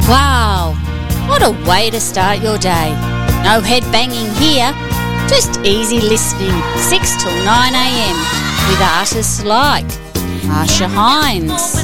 Wow, what a way to start your day. No head banging here, just easy listening 6 till 9 a.m. with artists like Marsha Hines,